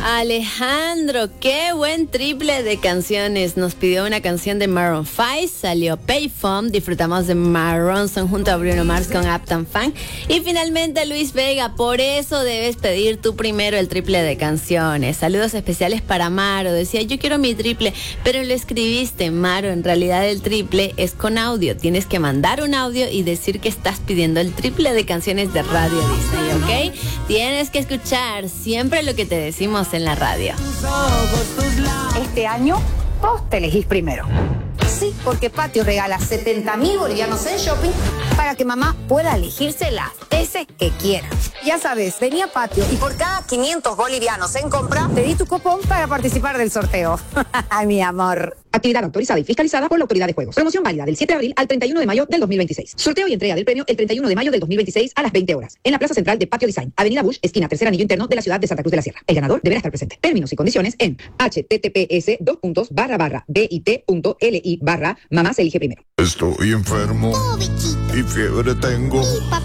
Alejandro, qué buen triple de canciones. Nos pidió una canción de Maroon 5, salió Payphone, disfrutamos de Maronson junto a Bruno Mars con Uptown Funk. Y finalmente Luis Vega, por eso debes pedir tú primero el triple de canciones. Saludos especiales para Maro, decía yo quiero mi triple, pero lo escribiste, Maro, en realidad el triple es con audio. Tienes que mandar un audio y decir que estás pidiendo el triple de canciones de Radio Disney, ¿ok? Tienes que escuchar siempre lo que te decimos en la radio. Este año, vos te elegís primero. Sí, porque Patio regala 70.000 bolivianos en shopping para que mamá pueda elegirse las veces que quiera. Ya sabes, vení a Patio y por cada 500 bolivianos en compra, pedí tu cupón para participar del sorteo. Ay, mi amor. Actividad autorizada y fiscalizada por la Autoridad de Juegos. Promoción válida del 7 de abril al 31 de mayo del 2026. Sorteo y entrega del premio el 31 de mayo del 2026 a las 20 horas. En la Plaza Central de Patio Design, Avenida Bush, esquina Tercer Anillo Interno de la ciudad de Santa Cruz de la Sierra. El ganador deberá estar presente. Términos y condiciones en https://bit.ly/mamá se elige primero. Estoy enfermo y fiebre tengo.